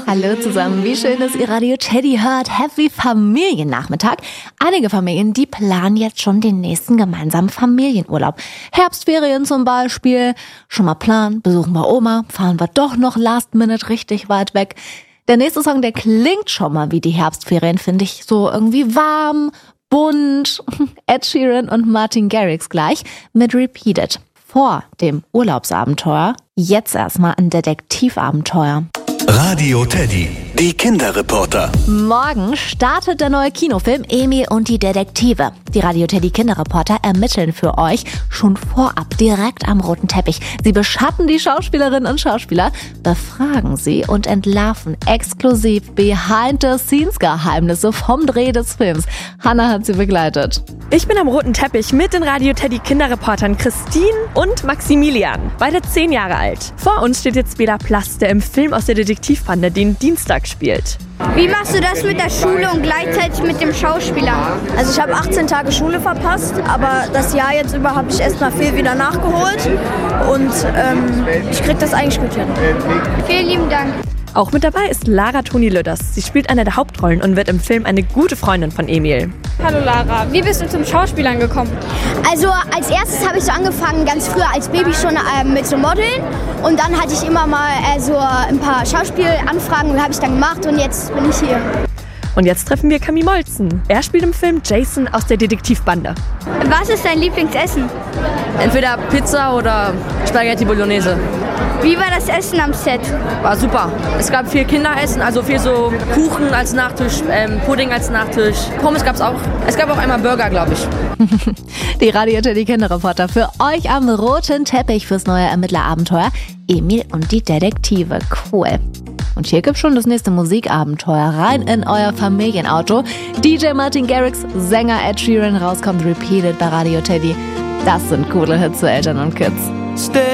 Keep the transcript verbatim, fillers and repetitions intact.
Hallo zusammen, wie schön, dass ihr Radio Teddy hört. Happy Familiennachmittag. Einige Familien, die planen jetzt schon den nächsten gemeinsamen Familienurlaub. Herbstferien zum Beispiel. Schon mal planen, besuchen wir Oma, fahren wir doch noch last minute richtig weit weg. Der nächste Song, der klingt schon mal wie die Herbstferien, finde ich so irgendwie warm, bunt. Ed Sheeran und Martin Garrix gleich mit Repeated. Vor dem Urlaubsabenteuer, jetzt erstmal ein Detektivabenteuer. Radio Teddy, die Kinderreporter. Morgen startet der neue Kinofilm Emil und die Detektive. Die Radio Teddy Kinderreporter ermitteln für euch schon vorab direkt am roten Teppich. Sie beschatten die Schauspielerinnen und Schauspieler, befragen sie und entlarven exklusiv Behind-the-Scenes-Geheimnisse vom Dreh des Films. Hannah hat sie begleitet. Ich bin am roten Teppich mit den Radio Teddy Kinderreportern Christine und Maximilian, beide zehn Jahre alt. Vor uns steht jetzt Bela Plast, der im Film aus der Detektivbande den Dienstag spielt. Wie machst du das mit der Schule und gleichzeitig mit dem Schauspieler? Also ich habe achtzehn Tage Schule verpasst, aber das Jahr jetzt über habe ich erst mal viel wieder nachgeholt und ähm, ich krieg das eigentlich gut hin. Vielen lieben Dank. Auch mit dabei ist Lara Toni Lüders. Sie spielt eine der Hauptrollen und wird im Film eine gute Freundin von Emil. Hallo Lara, wie bist du zum Schauspielern gekommen? Also als erstes habe ich so angefangen, ganz früher als Baby schon äh, mit so Modeln. Und dann hatte ich immer mal äh, so ein paar Schauspielanfragen und habe ich dann gemacht und jetzt bin ich hier. Und jetzt treffen wir Camille Molzen. Er spielt im Film Jason aus der Detektivbande. Was ist dein Lieblingsessen? Entweder Pizza oder Spaghetti Bolognese. Wie war das Essen am Set? War super. Es gab viel Kinderessen, also viel so Kuchen als Nachtisch, ähm, Pudding als Nachtisch. Pommes gab es auch. Es gab auch einmal Burger, glaube ich. Die Radio Teddy Kinderreporter für euch am roten Teppich fürs neue Ermittlerabenteuer Emil und die Detektive. Cool. Und hier gibt's schon das nächste Musikabenteuer rein in euer Familienauto. D J Martin Garrix, Sänger Ed Sheeran, rauskommt Repeated bei Radio Teddy. Das sind coole Hits für Eltern und Kids. Stay